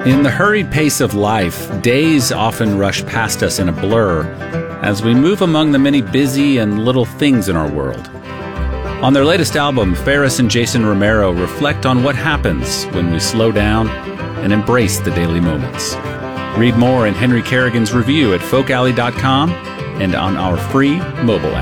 In the hurried pace of life, days often rush past us in a blur as we move among the many busy and little things in our world. On their latest album, Ferris and Jason Romero reflect on what happens when we slow down and embrace the daily moments. Read more in Henry Kerrigan's review at folkalley.com and on our free mobile app.